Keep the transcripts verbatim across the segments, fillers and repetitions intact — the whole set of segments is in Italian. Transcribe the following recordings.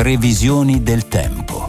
Previsioni del tempo.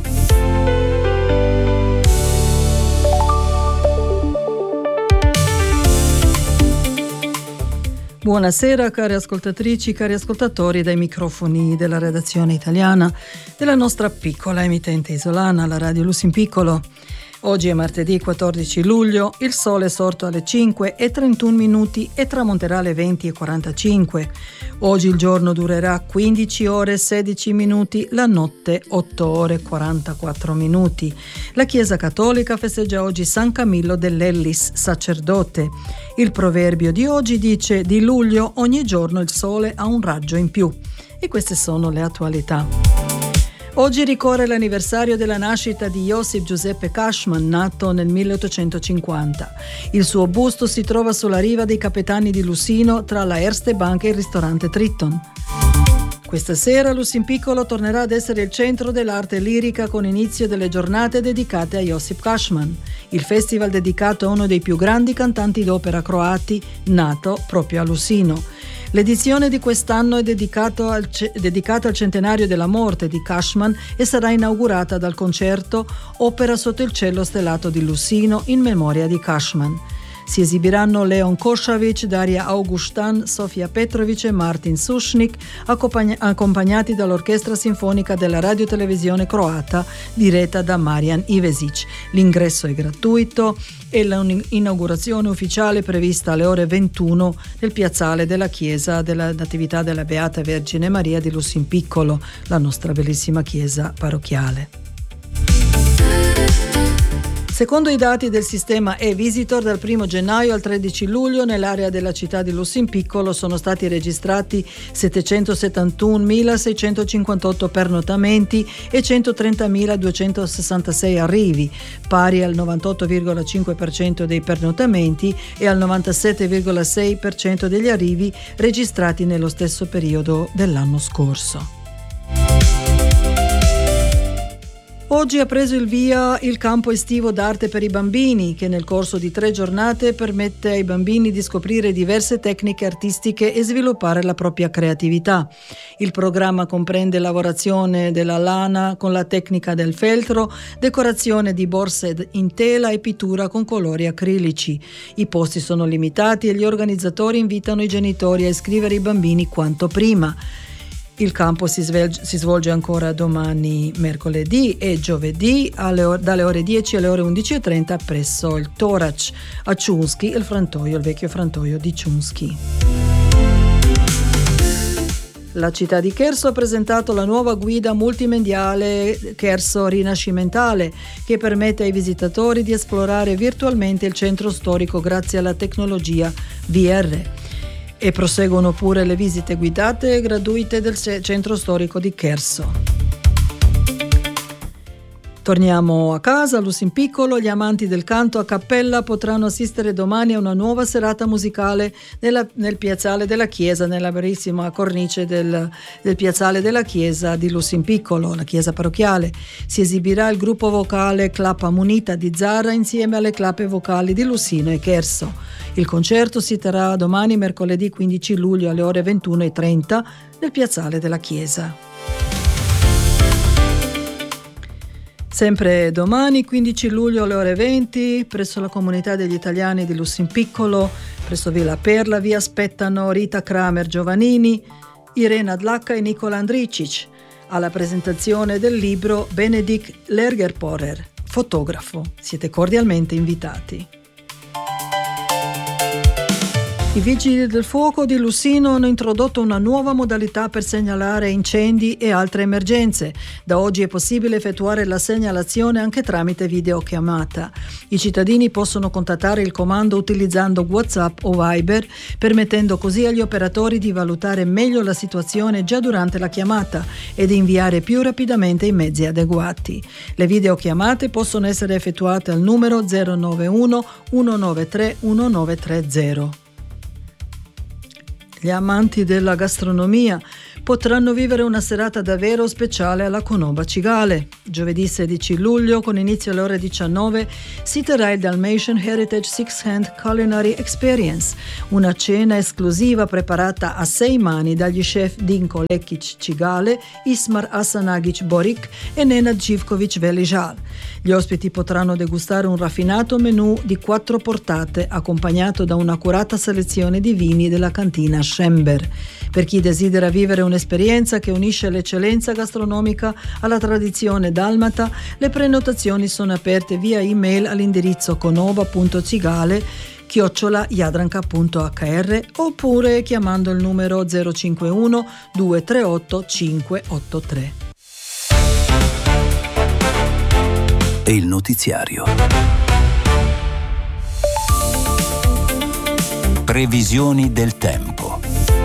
Buonasera cari ascoltatrici, cari ascoltatori dai microfoni della redazione italiana della nostra piccola emittente isolana, la Radio Lusin Piccolo. Oggi è martedì quattordici luglio, il sole è sorto alle cinque e trentuno minuti e tramonterà alle venti e quarantacinque. Oggi il giorno durerà quindici ore e sedici minuti, la notte otto ore e quarantaquattro minuti. La Chiesa Cattolica festeggia oggi San Camillo dell'Ellis, sacerdote. Il proverbio di oggi dice: di luglio ogni giorno il sole ha un raggio in più. E queste sono le attualità. Oggi ricorre l'anniversario della nascita di Josip Giuseppe Cashman, nato nel milleottocentocinquanta. Il suo busto si trova sulla riva dei Capitani di Lussino, tra la Erste Bank e il ristorante Triton. Questa sera Lusin Piccolo tornerà ad essere il centro dell'arte lirica con inizio delle giornate dedicate a Josip Cashman, il festival dedicato a uno dei più grandi cantanti d'opera croati, nato proprio a Lussino. L'edizione di quest'anno è dedicato al, dedicata al centenario della morte di Cashman e sarà inaugurata dal concerto Opera sotto il cielo stellato di Lussino in memoria di Cashman. Si esibiranno Leon Košavić, Daria Augustan, Sofia Petrović e Martin Sušnik, accompagn- accompagnati dall'Orchestra Sinfonica della radiotelevisione croata diretta da Marijan Ivesić. L'ingresso è gratuito e l'inaugurazione ufficiale prevista alle ore ventuno nel piazzale della chiesa della Natività della Beata Vergine Maria di Lusin Piccolo, la nostra bellissima chiesa parrocchiale. Secondo i dati del sistema e-Visitor, dal primo gennaio al tredici luglio nell'area della città di Lusin Piccolo sono stati registrati settecentosettantunomilaseicentocinquantotto pernottamenti e centotrentamiladuecentosessantasei arrivi, pari al novantotto virgola cinque per cento dei pernottamenti e al novantasette virgola sei per cento degli arrivi registrati nello stesso periodo dell'anno scorso. Oggi ha preso il via il campo estivo d'arte per i bambini, che nel corso di tre giornate permette ai bambini di scoprire diverse tecniche artistiche e sviluppare la propria creatività. Il programma comprende lavorazione della lana con la tecnica del feltro, decorazione di borse in tela e pittura con colori acrilici. I posti sono limitati e gli organizzatori invitano i genitori a iscrivere i bambini quanto prima. Il campo si svolge, si svolge ancora domani mercoledì e giovedì alle or- dalle ore dieci alle ore undici e trenta presso il Torac a Ciunski, il frantoio, il vecchio frantoio di Ciunski. La città di Cherso ha presentato la nuova guida multimediale Cherso Rinascimentale, che permette ai visitatori di esplorare virtualmente il centro storico grazie alla tecnologia V R. E proseguono pure le visite guidate e gratuite del centro storico di Cherso. Torniamo a casa, a Lusin Piccolo. Gli amanti del canto a cappella potranno assistere domani a una nuova serata musicale nella, nel piazzale della chiesa, nella bellissima cornice del, del piazzale della chiesa di Lusin Piccolo, la chiesa parrocchiale. Si esibirà il gruppo vocale Clapa Munita di Zara insieme alle clappe vocali di Lussino e Cherso. Il concerto si terrà domani mercoledì quindici luglio alle ore ventuno e trenta nel piazzale della chiesa. Sempre domani, quindici luglio alle ore venti, presso la comunità degli italiani di Lusin Piccolo, presso Villa Perla, vi aspettano Rita Kramer Giovannini, Irena Dlacca e Nicola Andricic, alla presentazione del libro Benedikt Lergerporer, fotografo. Siete cordialmente invitati. I Vigili del Fuoco di Lussino hanno introdotto una nuova modalità per segnalare incendi e altre emergenze. Da oggi è possibile effettuare la segnalazione anche tramite videochiamata. I cittadini possono contattare il comando utilizzando WhatsApp o Viber, permettendo così agli operatori di valutare meglio la situazione già durante la chiamata e di inviare più rapidamente i mezzi adeguati. Le videochiamate possono essere effettuate al numero zero nove uno uno nove tre uno nove tre zero. Gli amanti della gastronomia potranno vivere una serata davvero speciale alla Conoba Cigale. Giovedì sedici luglio, con inizio alle ore diciannove, si terrà il Dalmatian Heritage Six Hand Culinary Experience, una cena esclusiva preparata a sei mani dagli chef Dinko Lekic Cigale, Ismar Asanagic Borik e Nenad Živković Veližal. Gli ospiti potranno degustare un raffinato menù di quattro portate, accompagnato da un'accurata selezione di vini della cantina Schember. Per chi desidera vivere un'esperienza che unisce l'eccellenza gastronomica alla tradizione dalmata, le prenotazioni sono aperte via email all'indirizzo conoba punto cigale chiocciola jadranka punto acca erre oppure chiamando il numero zero cinquantuno due tre otto cinque otto tre. E il notiziario. Previsioni del tempo.